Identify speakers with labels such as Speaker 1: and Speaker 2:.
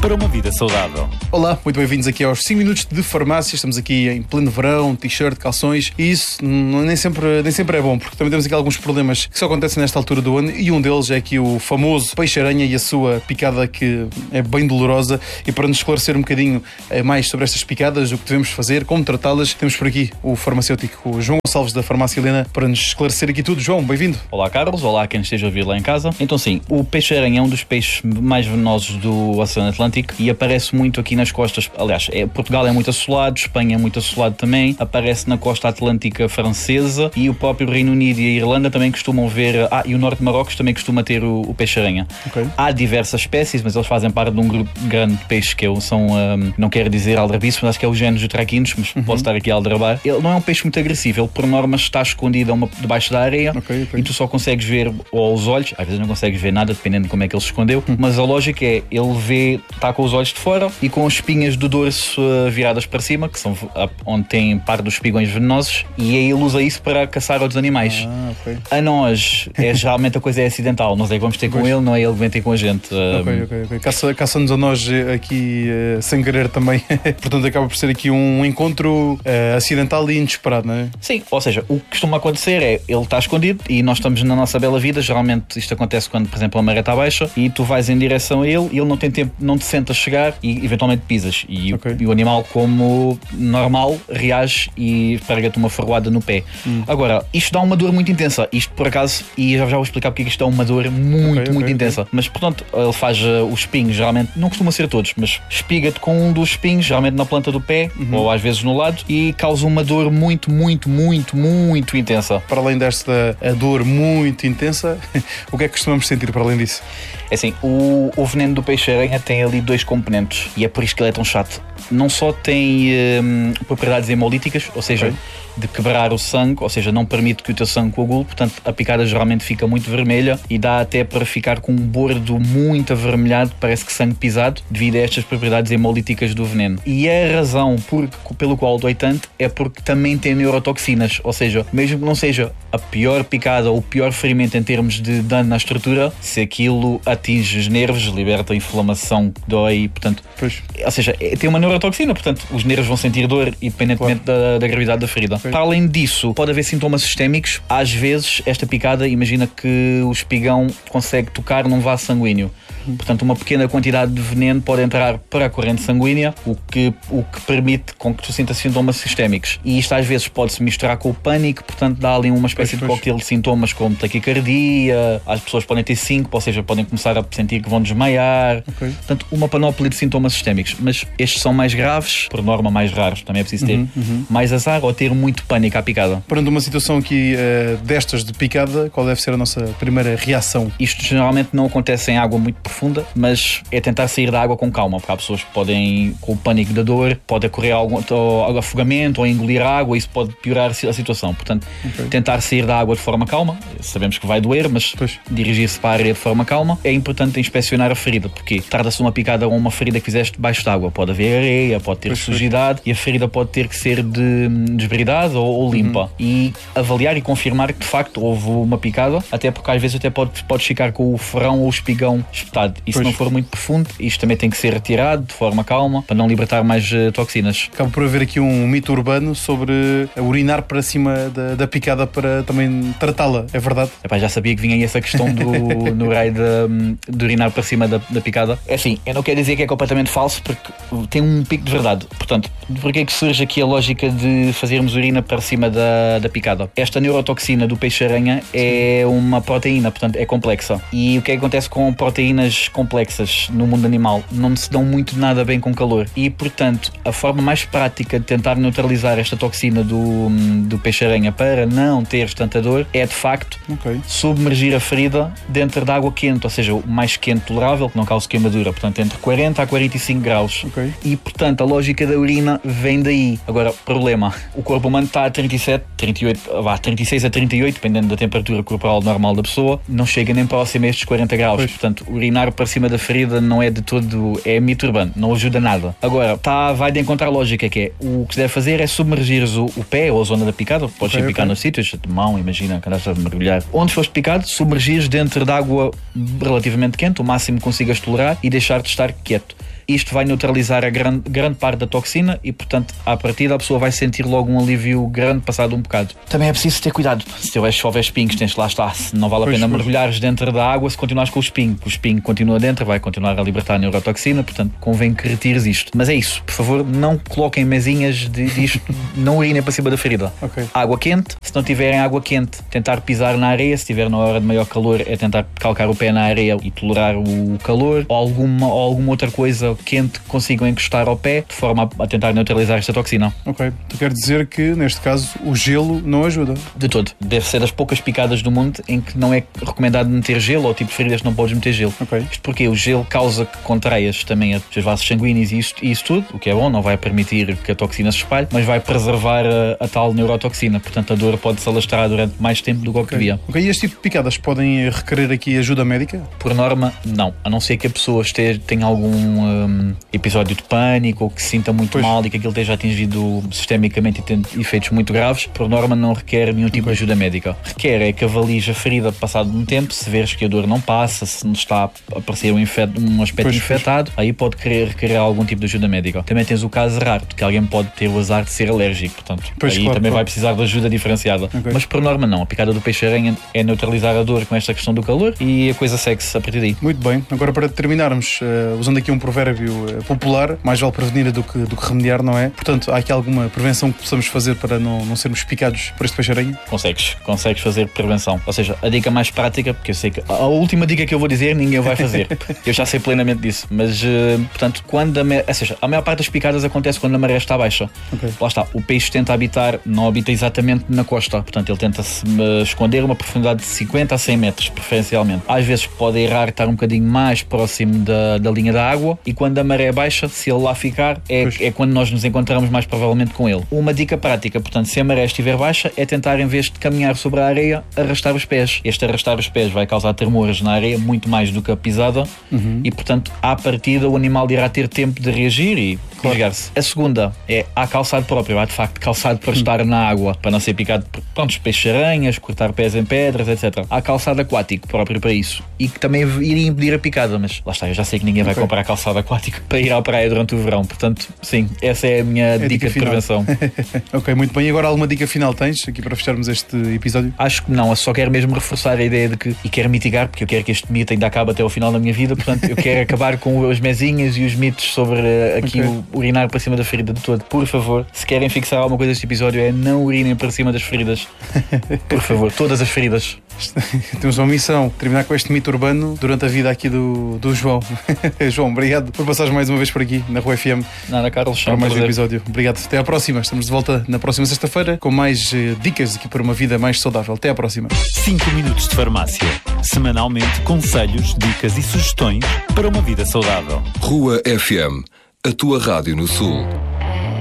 Speaker 1: para uma vida saudável.
Speaker 2: Olá, muito bem-vindos aqui aos 5 minutos de farmácia. Estamos aqui em pleno verão, t-shirt, calções, e isso nem sempre é bom, porque também temos aqui alguns problemas que só acontecem nesta altura do ano, e um deles é aqui o famoso peixe-aranha e a sua picada, que é bem dolorosa. E para nos esclarecer um bocadinho mais sobre estas picadas, o que devemos fazer, como tratá-las, temos por aqui o farmacêutico João Gonçalves da Farmácia Helena para nos esclarecer aqui tudo. João, bem-vindo.
Speaker 3: Olá Carlos, olá a quem esteja a ouvir lá em casa. Então sim, o peixe-aranha é um dos peixes mais venenosos do Oceano Atlântico e aparece muito aqui nas costas. Aliás, Portugal é muito assolado, Espanha é muito assolado também, aparece na costa atlântica francesa, e o próprio Reino Unido e a Irlanda também costumam ver, e o norte de Marrocos também costuma ter o peixe-aranha.
Speaker 2: Okay.
Speaker 3: Há diversas espécies, mas eles fazem parte de um grupo grande de peixes que são, não quero dizer aldrabiços, mas acho que é o género dos traquinos, mas posso estar aqui a aldrabar. Ele não é um peixe muito agressivo, ele por norma está escondido debaixo da areia, e tu só consegues ver aos olhos, às vezes não consegues ver nada, dependendo de como é que ele se escondeu, mas a lógica é, ele está com os olhos de fora e com as espinhas do dorso viradas para cima, que são onde tem parte dos espigões venenosos, e aí ele usa isso para caçar outros animais.
Speaker 2: Okay.
Speaker 3: A nós, geralmente a coisa é acidental, nós é que vamos ter com ele, não é ele que vem ter com a gente.
Speaker 2: Ok. Caça-nos a nós aqui sem querer também. Portanto, acaba por ser aqui um encontro acidental e inesperado, não é?
Speaker 3: Sim, ou seja, o que costuma acontecer é, ele está escondido e nós estamos na nossa bela vida. Geralmente isto acontece quando, por exemplo, a maré está baixa e tu vais em direção a ele e ele não tem tempo, não te senta a chegar e eventualmente pisas. E o animal, como normal, reage e pega-te uma ferroada no pé. Agora, isto dá uma dor muito intensa. Isto, por acaso, e já vou explicar porque isto dá uma dor muito intensa. Mas, portanto, ele faz os espinhos, geralmente, não costuma ser todos, mas espiga-te com um dos espinhos, geralmente na planta do pé, ou às vezes no lado, e causa uma dor muito intensa.
Speaker 2: Para além desta dor muito intensa, o que é que costumamos sentir para além disso?
Speaker 3: É assim, o veneno do peixe-aranha tem ali dois componentes, e é por isso que ele é tão chato. Não só tem propriedades hemolíticas, ou seja, de quebrar o sangue, ou seja, não permite que o teu sangue coagule, portanto a picada geralmente fica muito vermelha e dá até para ficar com um bordo muito avermelhado, parece que sangue pisado, devido a estas propriedades hemolíticas do veneno. E a razão pelo qual dói tanto é porque também tem neurotoxinas, ou seja, mesmo que não seja a pior picada ou o pior ferimento em termos de dano na estrutura, se aquilo atinge os nervos, liberta a inflamação que dói, portanto, ou seja, tem uma neurotoxina, portanto os nervos vão sentir dor independentemente da gravidade da ferida. Para além disso, pode haver sintomas sistémicos. Às vezes, esta picada, imagina que o espigão consegue tocar num vaso sanguíneo. Portanto, uma pequena quantidade de veneno pode entrar para a corrente sanguínea, o que permite com que tu sintas sintomas sistémicos. E isto às vezes pode-se misturar com o pânico, portanto dá ali uma espécie de coquetel de sintomas como taquicardia, as pessoas podem ter síncope, ou seja, podem começar a sentir que vão desmaiar. Portanto, uma panóplia de sintomas sistémicos. Mas estes são mais graves, por norma mais raros, também é preciso ter mais azar ou ter muito pânico à picada.
Speaker 2: Perante uma situação aqui destas de picada, qual deve ser a nossa primeira reação?
Speaker 3: Isto geralmente não acontece em água muito profunda, mas é tentar sair da água com calma, porque há pessoas que podem, com o pânico da dor, pode ocorrer algum afogamento ou engolir água, e isso pode piorar a situação. Portanto, tentar sair da água de forma calma, sabemos que vai doer, mas dirigir-se para a areia de forma calma. É importante inspecionar a ferida, porque tarda-se uma picada ou uma ferida que fizeste debaixo de água, pode haver areia, pode ter sujidade, e a ferida pode ter que ser desbridada ou limpa, e avaliar e confirmar que de facto houve uma picada, até porque às vezes até pode ficar com o ferrão ou o espigão espetado, e se não for muito profundo, isto também tem que ser retirado de forma calma para não libertar mais toxinas.
Speaker 2: Acaba por haver aqui um mito urbano sobre urinar para cima da picada para também tratá-la, é verdade?
Speaker 3: Já sabia que vinha aí essa questão no raio de urinar para cima da picada. É assim, eu não quero dizer que é completamente falso, porque tem um pico de verdade. Portanto, porquê é que surge aqui a lógica de fazermos urina para cima da picada? Esta neurotoxina do peixe-aranha é uma proteína, portanto é complexa. E o que é que acontece com proteínas complexas no mundo animal? Não se dão muito nada bem com calor. E, portanto, a forma mais prática de tentar neutralizar esta toxina do peixe-aranha para não ter tanta dor é, de facto, submergir a ferida dentro de água quente, ou seja, o mais quente tolerável, que não cause queimadura, portanto, entre 40 a 45 graus. E, portanto, a lógica da urina vem daí. Agora, problema, o corpo humano humano está a 37, 38, 36 a 38, dependendo da temperatura corporal normal da pessoa, não chega nem próximo a estes 40 graus.
Speaker 2: Pois.
Speaker 3: Portanto, urinar para cima da ferida não é de todo, é mito urbano, não ajuda nada. Agora, vai de encontrar a lógica, que é, o que se deve fazer é submergir o pé ou a zona da picada, podes ser picado nos sítios, de mão, imagina, que andas a mergulhar. Onde foste picado, submergires dentro de água relativamente quente, o máximo que consigas tolerar, e deixar de estar quieto. Isto vai neutralizar a grande parte da toxina e, portanto, à partida a pessoa vai sentir logo um alívio grande passado um bocado. Também é preciso ter cuidado. Se houver espinhos, tens que lá estar. Não vale a pena mergulhares dentro da água se continuares com o espinho. O espinho continua dentro, vai continuar a libertar a neurotoxina, portanto, convém que retires isto. Mas é isso. Por favor, não coloquem mesinhas disto, não urinem para cima da ferida. Água quente. Se não tiverem água quente, tentar pisar na areia. Se estiver na hora de maior calor, é tentar calcar o pé na areia e tolerar o calor. Ou alguma outra coisa quente que consigam encostar ao pé, de forma a tentar neutralizar esta toxina.
Speaker 2: Tu quer dizer que, neste caso, o gelo não ajuda?
Speaker 3: De todo. Deve ser das poucas picadas do mundo em que não é recomendado meter gelo, ou tipo de feridas não podes meter gelo. Isto porque o gelo causa que contraias também os teus vasos sanguíneos e isso tudo, o que é bom, não vai permitir que a toxina se espalhe, mas vai preservar a tal neurotoxina. Portanto, a dor pode-se alastrar durante mais tempo do que o que devia.
Speaker 2: E este tipo de picadas podem requerer aqui ajuda médica?
Speaker 3: Por norma, não. A não ser que a pessoa tenha algum episódio de pânico ou que se sinta muito mal e que aquilo esteja atingido sistemicamente e tenha efeitos muito graves, por norma não requer nenhum tipo de ajuda médica. Requer é que avalies a ferida passado um tempo, se veres que a dor não passa, se não está a aparecer um aspecto infectado, aí pode requerer algum tipo de ajuda médica. Também tens o caso raro, de que alguém pode ter o azar de ser alérgico, portanto, também vai precisar de ajuda diferenciada. Mas por norma não. A picada do peixe-aranha é neutralizar a dor com esta questão do calor e a coisa segue-se a partir daí.
Speaker 2: Muito bem. Agora, para terminarmos, usando aqui um provérbio popular, mais vale prevenir do que remediar, não é? Portanto, há aqui alguma prevenção que possamos fazer para não sermos picados por este peixe-aranha?
Speaker 3: Consegues fazer prevenção. Ou seja, a dica mais prática, porque eu sei que a última dica que eu vou dizer ninguém vai fazer. Eu já sei plenamente disso. Mas, portanto, a maior parte das picadas acontece quando a maré está baixa. Lá está. O peixe não habita exatamente na costa. Portanto, ele tenta se esconder a uma profundidade de 50 a 100 metros, preferencialmente. Às vezes pode errar, estar um bocadinho mais próximo da linha da água, e quando a maré é baixa, se ele lá ficar, é quando nós nos encontramos mais provavelmente com ele. Uma dica prática, portanto, se a maré estiver baixa, é tentar, em vez de caminhar sobre a areia, arrastar os pés. Este arrastar os pés vai causar tremores na areia, muito mais do que a pisada, e, portanto, à partida, o animal irá ter tempo de reagir e desligar-se. A segunda há calçado próprio, há de facto calçado para estar na água, para não ser picado por peixes-aranhas, cortar pés em pedras, etc. Há calçado aquático próprio para isso, e que também iria impedir a picada, mas lá está, eu já sei que ninguém vai comprar calçado aquático para ir à praia durante o verão, portanto, sim, essa é a minha dica de prevenção.
Speaker 2: Muito bem. E agora alguma dica final tens aqui para fecharmos este episódio?
Speaker 3: Acho que não, eu só quero mesmo reforçar a ideia de que, e quero mitigar, porque eu quero que este mito ainda acabe até ao final da minha vida, portanto, eu quero acabar com as mesinhas e os mitos sobre aqui o urinar para cima da ferida de todo. Por favor, se querem fixar alguma coisa deste episódio, não urinem para cima das feridas. Por favor, todas as feridas.
Speaker 2: Temos uma missão, terminar com este mito urbano durante a vida aqui do João. João, obrigado por passares mais uma vez por aqui na Rua FM.
Speaker 3: Nada, Carlos,
Speaker 2: para mais um episódio. Obrigado. Até à próxima. Estamos de volta na próxima sexta-feira com mais dicas aqui para uma vida mais saudável. Até à próxima.
Speaker 1: 5 minutos de farmácia. Semanalmente, conselhos, dicas e sugestões para uma vida saudável.
Speaker 4: Rua FM, a tua rádio no Sul.